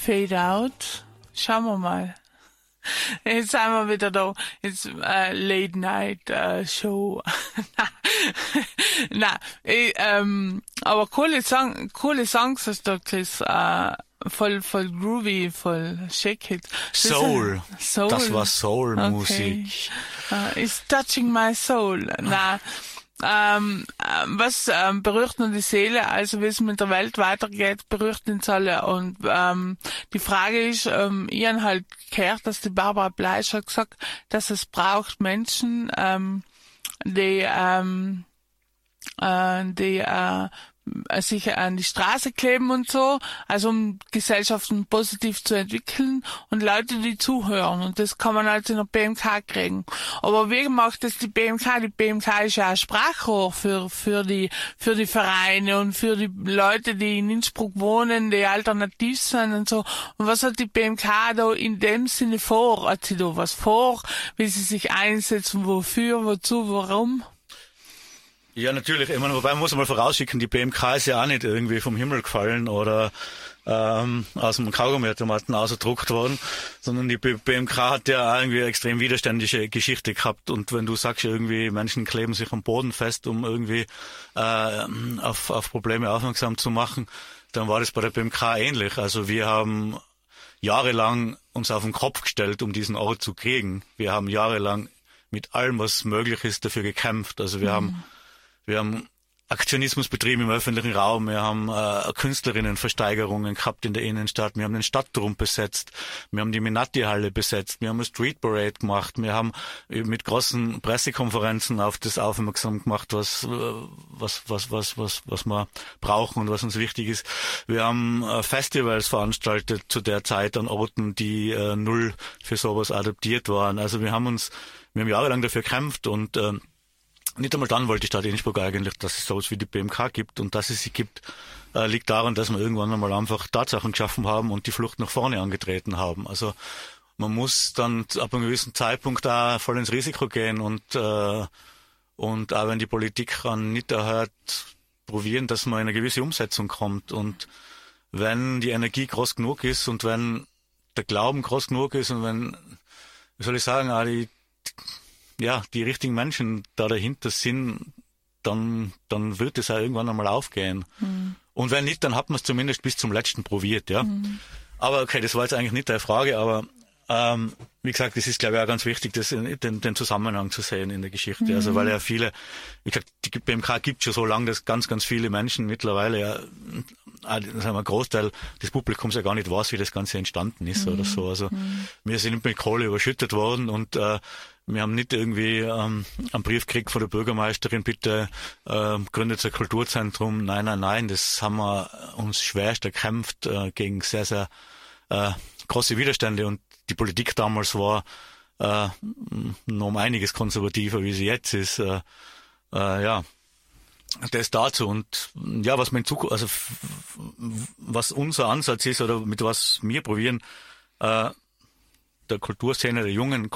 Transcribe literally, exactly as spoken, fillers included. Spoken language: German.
Fade Out. Schauen wir mal. Jetzt sind wir wieder da. Jetzt äh, Late Night äh, Show. Na, ich, ähm, aber coole Song, coole Songs hast du, Chris. Äh, voll, voll groovy, voll shake it. Soul. Soul. Das war Soul-Musik. Okay. Uh, it's touching my soul. Na. Ähm, was ähm, berührt nur die Seele, also wie es mit der Welt weitergeht, berührt uns alle. Und ähm, die Frage ist, ähm, ich habe halt gehört, dass die Barbara Bleisch hat gesagt, dass es braucht Menschen, ähm, die, ähm, äh, die äh, sich an die Straße kleben und so, also um Gesellschaften positiv zu entwickeln und Leute, die zuhören. Und das kann man halt in der B M K kriegen. Aber wie macht das die B M K? Die B M K ist ja ein Sprachrohr für, für die, für die Vereine und für die Leute, die in Innsbruck wohnen, die alternativ sind und so. Und was hat die B M K da in dem Sinne vor? Hat sie da was vor? Wie sie sich einsetzen? Wofür? Wozu? Warum? Ja, natürlich. Ich meine, wobei man muss mal vorausschicken, die B M K ist ja auch nicht irgendwie vom Himmel gefallen oder ähm, aus dem Kaugummiautomaten ausgedruckt worden, sondern die B M K hat ja auch irgendwie eine extrem widerständige Geschichte gehabt. Und wenn du sagst, irgendwie Menschen kleben sich am Boden fest, um irgendwie äh, auf, auf Probleme aufmerksam zu machen, dann war das bei der B M K ähnlich. Also wir haben jahrelang uns auf den Kopf gestellt, um diesen Ort zu kriegen. Wir haben jahrelang mit allem, was möglich ist, dafür gekämpft. Also wir mhm. haben Wir haben Aktionismus betrieben im öffentlichen Raum, wir haben äh, Künstlerinnenversteigerungen gehabt in der Innenstadt, wir haben den Stadtturm besetzt, wir haben die Minatti-Halle besetzt, wir haben eine Street Parade gemacht, wir haben mit großen Pressekonferenzen auf das aufmerksam gemacht, was was was was was was wir brauchen und was uns wichtig ist. Wir haben äh, Festivals veranstaltet zu der Zeit an Orten, die äh, null für sowas adaptiert waren. Also wir haben uns, wir haben jahrelang dafür gekämpft und äh, nicht einmal dann wollte die Stadt Innsbruck eigentlich, dass es sowas wie die B M K gibt. Und dass es sie gibt, äh, liegt daran, dass wir irgendwann einmal einfach Tatsachen geschaffen haben und die Flucht nach vorne angetreten haben. Also man muss dann ab einem gewissen Zeitpunkt da voll ins Risiko gehen und äh, und auch wenn die Politik dann nicht erhört, probieren, dass man in eine gewisse Umsetzung kommt. Und wenn die Energie groß genug ist und wenn der Glauben groß genug ist und wenn, wie soll ich sagen, auch die ja, die richtigen Menschen da dahinter sind, dann, dann wird es auch irgendwann einmal aufgehen. Mhm. Und wenn nicht, dann hat man es zumindest bis zum Letzten probiert, ja. Mhm. Aber okay, das war jetzt eigentlich nicht deine Frage, aber ähm, wie gesagt, es ist, glaube ich, auch ganz wichtig, das in, den, den Zusammenhang zu sehen in der Geschichte. Mhm. Also weil ja viele, wie gesagt, die B M K gibt schon so lange, dass ganz, ganz viele Menschen mittlerweile ja, sagen wir, ein Großteil des Publikums ja gar nicht weiß, wie das Ganze entstanden ist mhm. oder so. Also mhm. wir sind mit Kohle überschüttet worden und äh, wir haben nicht irgendwie ähm, einen Brief gekriegt von der Bürgermeisterin, bitte äh, gründet ein Kulturzentrum. Nein, nein, nein, das haben wir uns schwerst erkämpft äh, gegen sehr, sehr äh, große Widerstände. Und die Politik damals war äh, noch um einiges konservativer, wie sie jetzt ist. Äh, äh, ja, das dazu. Und ja, was mein Zukunft, also was unser Ansatz ist oder mit was wir probieren, äh, der Kulturszene, der jungen